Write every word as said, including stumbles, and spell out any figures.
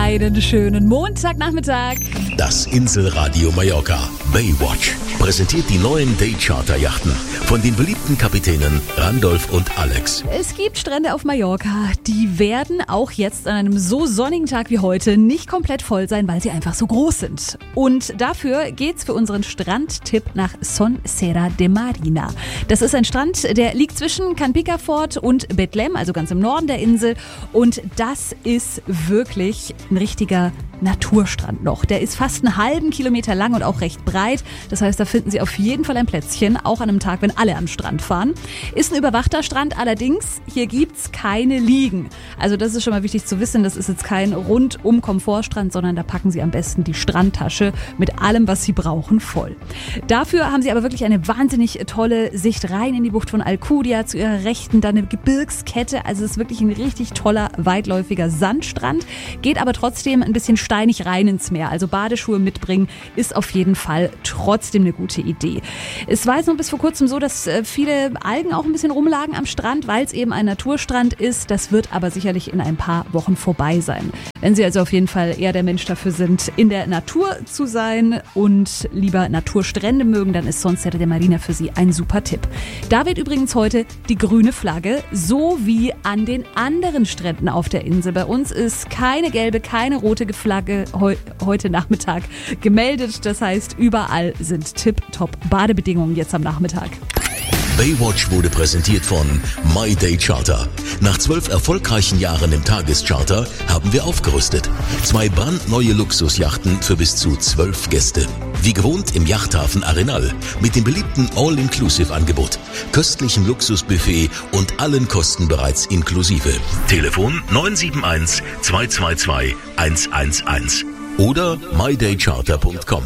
einen schönen Montagnachmittag. Das Inselradio Mallorca Baywatch präsentiert die neuen Day-Charter-Yachten von den beliebten Kapitänen Randolph und Alex. Es gibt Strände auf Mallorca, die werden auch jetzt an einem so sonnigen Tag wie heute nicht komplett voll sein, weil sie einfach so groß sind. Und dafür geht's für unseren Strandtipp nach Son Serra de Marina. Das ist ein Strand, der liegt zwischen Can Picafort und Betlem, also ganz im Norden der Insel. Und das ist wirklich ein richtiger Naturstrand noch. Der ist fast einen halben Kilometer lang und auch recht breit. Das heißt, da finden Sie auf jeden Fall ein Plätzchen, auch an einem Tag, wenn alle am Strand fahren. Ist ein überwachter Strand, allerdings hier gibt's keine Liegen. Also das ist schon mal wichtig zu wissen, das ist jetzt kein Rundum-Komfortstrand, sondern da packen Sie am besten die Strandtasche mit allem, was Sie brauchen, voll. Dafür haben Sie aber wirklich eine wahnsinnig tolle Sicht rein in die Bucht von Alcudia, zu Ihrer Rechten dann eine Gebirgskette. Also es ist wirklich ein richtig toller, weitläufiger Sandstrand, geht aber trotzdem ein bisschen steinig rein ins Meer. Also Badeschuhe mitbringen ist auf jeden Fall trotzdem eine gute Idee. Es war jetzt noch bis vor kurzem so, dass viele Algen auch ein bisschen rumlagen am Strand, weil es eben ein Naturstrand ist. Das wird aber sicherlich in ein paar Wochen vorbei sein. Wenn Sie also auf jeden Fall eher der Mensch dafür sind, in der Natur zu sein und lieber Naturstrände mögen, dann ist Son Serra de Marina für Sie ein super Tipp. Da weht übrigens heute die grüne Flagge, so wie an den anderen Stränden auf der Insel. Bei uns ist keine gelbe, keine rote Flagge heu- heute Nachmittag gemeldet. Das heißt, überall sind tipptopp Badebedingungen jetzt am Nachmittag. Baywatch wurde präsentiert von My Day Charter. Nach zwölf erfolgreichen Jahren im Tagescharter haben wir aufgerüstet. Zwei brandneue Luxusjachten für bis zu zwölf Gäste. Wie gewohnt im Yachthafen Arenal mit dem beliebten All-Inclusive-Angebot, köstlichem Luxusbuffet und allen Kosten bereits inklusive. Telefon neun sieben eins, zwei zwei zwei, eins eins eins oder my day charter punkt com.